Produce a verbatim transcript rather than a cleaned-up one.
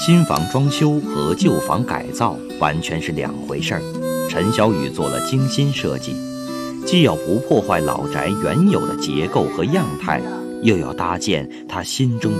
新房装修和旧房改造完全是两回事儿。陈小雨做了精心设计，既要不破坏老宅原有的结构和样态，又要搭建他心中的